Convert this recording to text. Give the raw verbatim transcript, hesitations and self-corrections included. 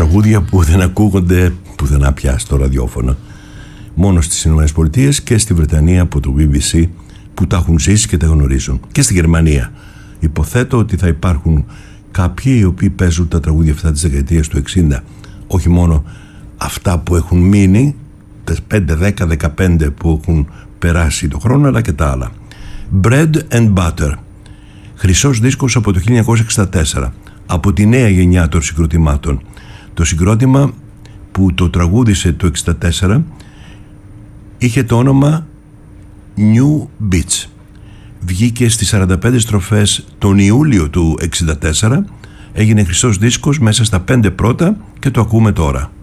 τραγούδια που δεν ακούγονται πουθενά πια στο ραδιόφωνο. Μόνο στις ΗΠΑ και στη Βρετανία από το μπι μπι σι που τα έχουν ζήσει και τα γνωρίζουν. Και στη Γερμανία. Υποθέτω ότι θα υπάρχουν κάποιοι οι οποίοι παίζουν τα τραγούδια αυτά της δεκαετίας του εξήντα. Όχι μόνο αυτά που έχουν μείνει, τα πέντε, δέκα, δεκαπέντε που έχουν περάσει το χρόνο, αλλά και τα άλλα. Bread and Butter. Χρυσός δίσκος από το χίλια εννιακόσια εξήντα τέσσερα. Από τη νέα γενιά των συγκροτημάτων. Το συγκρότημα που το τραγούδισε το εξήντα τέσσερα είχε το όνομα New Beats. Βγήκε στις σαράντα πέντε στροφές τον Ιούλιο του εξήντα τέσσερα, έγινε χρυσός δίσκος μέσα στα πέντε πρώτα και το ακούμε τώρα.